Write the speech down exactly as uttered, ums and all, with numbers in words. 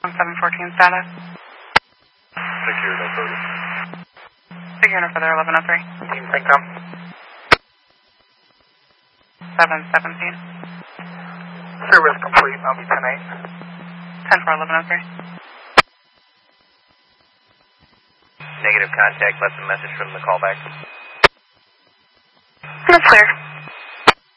seven fourteen status. Secure, no further. Secure, no further, eleven oh three. Team Syncom. seven seventeen. Service complete, I'll be ten eight. ten four, eleven oh three. Negative contact, left a message from the callback. That's clear.